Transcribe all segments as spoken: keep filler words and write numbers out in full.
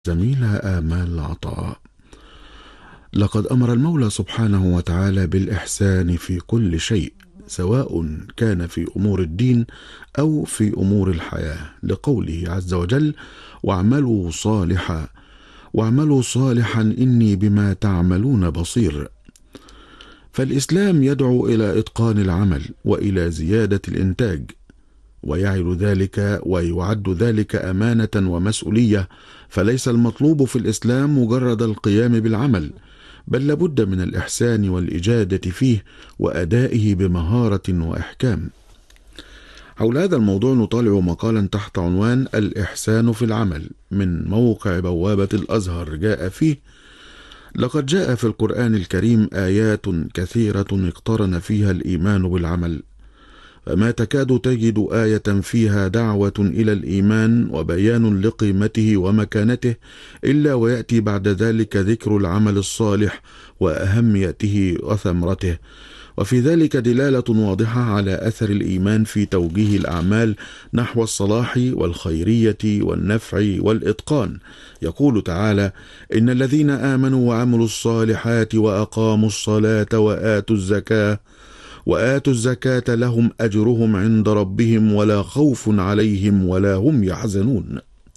زميلة آمال عطاء. لقد أمر المولى سبحانه وتعالى بالإحسان في كل شيء، سواء كان في أمور الدين أو في أمور الحياة، لقوله عز وجل: واعملوا صالحا واعملوا صالحا إني بما تعملون بصير. فالإسلام يدعو إلى إتقان العمل وإلى زيادة الإنتاج، ويعد ذلك ويعد ذلك أمانة ومسؤولية، فليس المطلوب في الإسلام مجرد القيام بالعمل، بل لابد من الإحسان والإجادة فيه وأدائه بمهارة وإحكام. حول هذا الموضوع نطالع مقالا تحت عنوان الإحسان في العمل من موقع بوابة الأزهر. جاء فيه: لقد جاء في القرآن الكريم آيات كثيرة اقترن فيها الإيمان بالعمل، فما تكاد تجد آية فيها دعوة إلى الإيمان وبيان لقيمته ومكانته إلا ويأتي بعد ذلك ذكر العمل الصالح وأهميته وثمرته، وفي ذلك دلالة واضحة على أثر الإيمان في توجيه الأعمال نحو الصلاح والخيرية والنفع والإتقان. يقول تعالى: إن الذين آمنوا وعملوا الصالحات وأقاموا الصلاة وآتوا الزكاة وآتوا الزكاة لهم أجرهم عند ربهم ولا خوف عليهم ولا هم يحزنون.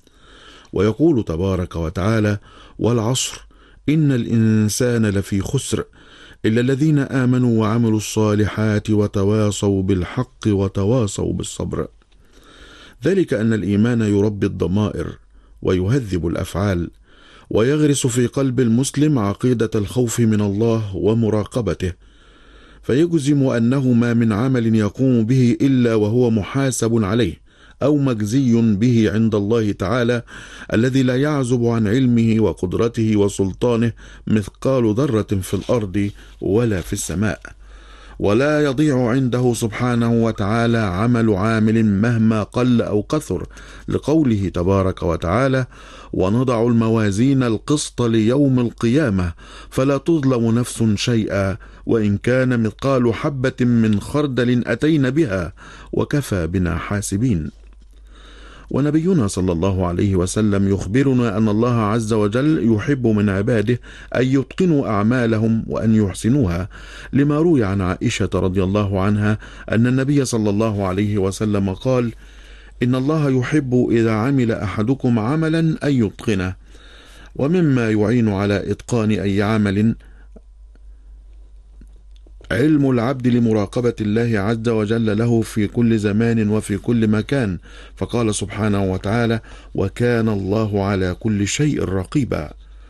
ويقول تبارك وتعالى: والعصر إن الإنسان لفي خسر إلا الذين آمنوا وعملوا الصالحات وتواصوا بالحق وتواصوا بالصبر. ذلك أن الإيمان يربي الضمائر ويهذب الأفعال، ويغرس في قلب المسلم عقيدة الخوف من الله ومراقبته، فيجزم أنه ما من عمل يقوم به إلا وهو محاسب عليه أو مجزي به عند الله تعالى، الذي لا يعزب عن علمه وقدرته وسلطانه مثقال ذرة في الأرض ولا في السماء، ولا يضيع عنده سبحانه وتعالى عمل عامل مهما قل أو كثر، لقوله تبارك وتعالى: ونضع الموازين القسط ليوم القيامة فلا تظلم نفس شيئا وإن كان مثقال حبة من خردل أتينا بها وكفى بنا حاسبين. ونبينا صلى الله عليه وسلم يخبرنا أن الله عز وجل يحب من عباده أن يتقنوا أعمالهم وأن يحسنوها، لما روي عن عائشة رضي الله عنها أن النبي صلى الله عليه وسلم قال: إن الله يحب إذا عمل أحدكم عملا أن يتقنه. ومما يعين على إتقان أي عمل علم العبد لمراقبة الله عز وجل له في كل زمان وفي كل مكان، فقال سبحانه وتعالى: وكان الله على كل شيء رقيبا.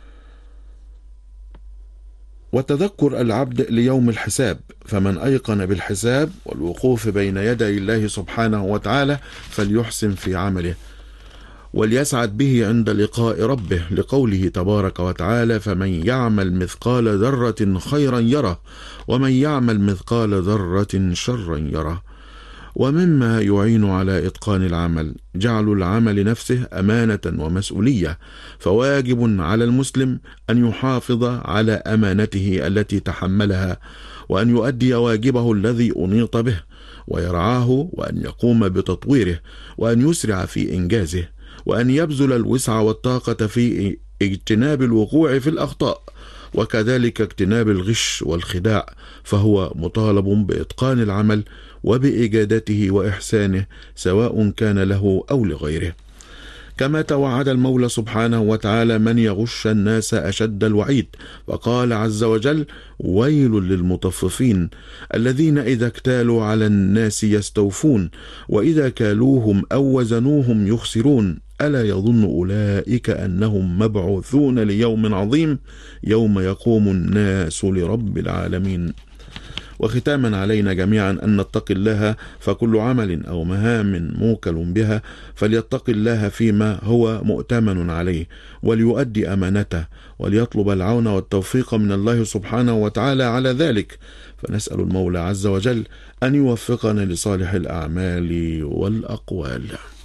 وتذكر العبد ليوم الحساب، فمن أيقن بالحساب والوقوف بين يدي الله سبحانه وتعالى فليحسن في عمله وليسعد به عند لقاء ربه، لقوله تبارك وتعالى: فمن يعمل مثقال ذرة خيرا يره ومن يعمل مثقال ذرة شرا يره. ومما يعين على إتقان العمل جعل العمل نفسه أمانة ومسؤولية، فواجب على المسلم أن يحافظ على أمانته التي تحملها، وأن يؤدي واجبه الذي أنيط به ويرعاه، وأن يقوم بتطويره، وأن يسرع في إنجازه، وأن يبذل الوسع والطاقة في اجتناب الوقوع في الأخطاء، وكذلك اجتناب الغش والخداع، فهو مطالب بإتقان العمل وبإجادته وإحسانه سواء كان له أو لغيره. كما توعد المولى سبحانه وتعالى من يغش الناس أشد الوعيد، وقال عز وجل: ويل للمطففين الذين إذا اكتالوا على الناس يستوفون وإذا كالوهم أو وزنوهم يخسرون ألا يظن أولئك أنهم مبعوثون ليوم عظيم يوم يقوم الناس لرب العالمين. وختاما علينا جميعا أن نتقي الله، فكل عمل أو مهام موكل بها فليتقي الله فيما هو مؤتمن عليه وليؤدي أمانته، وليطلب العون والتوفيق من الله سبحانه وتعالى على ذلك، فنسأل المولى عز وجل أن يوفقنا لصالح الأعمال والأقوال.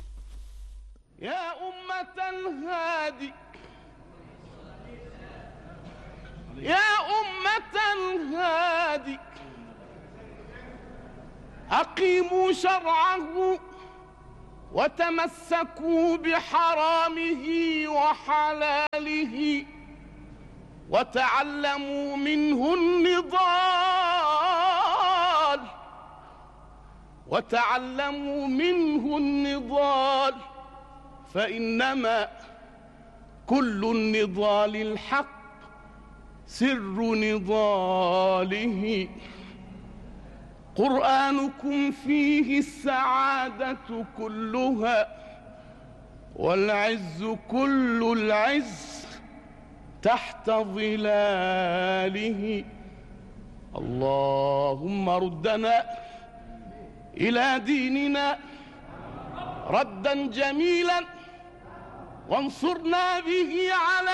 يا أمة الهادي يا أمة الهادي أقيموا شرعه وتمسكوا بحرامه وحلاله وتعلموا منه النضال وتعلموا منه النضال فإنما كل النضال الحق سر نضاله. قرآنكم فيه السعادة كلها والعز كل العز تحت ظلاله. اللهم ردنا إلى ديننا ردا جميلا وانصرنا به على